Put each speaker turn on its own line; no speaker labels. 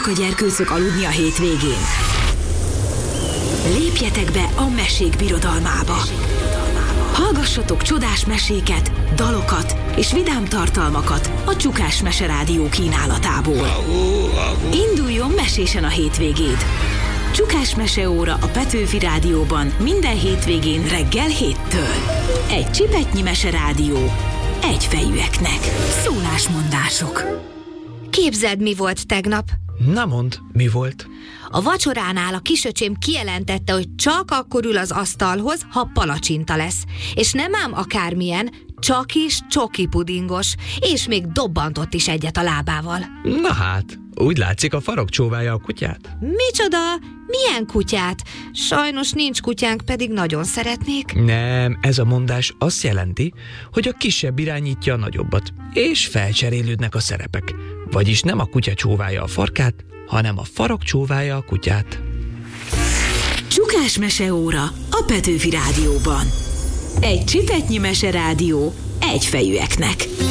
akarnak a gyerkőcök aludni a hétvégén? Lépjetek be a mesék birodalmába. Hallgassatok csodás meséket, dalokat és vidám tartalmakat a Csukás Mese Rádió kínálatából. Induljon mesésen a hétvégéd! Csukás Meseóra a Petőfi Rádióban minden hétvégén reggel 7-től. Egy csipetnyi meserádió, egyfejűeknek. Szólásmondások.
Képzeld, mi volt tegnap?
Na mondd, mi volt?
A vacsoránál a kisöcsém kijelentette, hogy csak akkor ül az asztalhoz, ha palacsinta lesz. És nem ám akármilyen, csak is csoki pudingos, és még dobbantott is egyet a lábával.
Na hát, úgy látszik, a farok csóválja a kutyát.
Micsoda? Milyen kutyát? Sajnos nincs kutyánk, pedig nagyon szeretnék.
Nem, ez a mondás azt jelenti, hogy a kisebb irányítja a nagyobbat, és felcserélődnek a szerepek. Vagyis nem a kutya csóválja a farkát, hanem a farok csóválja a kutyát.
Csukás Meseóra a Petőfi Rádióban. Egy csipetnyi meserádió, egyfejűeknek.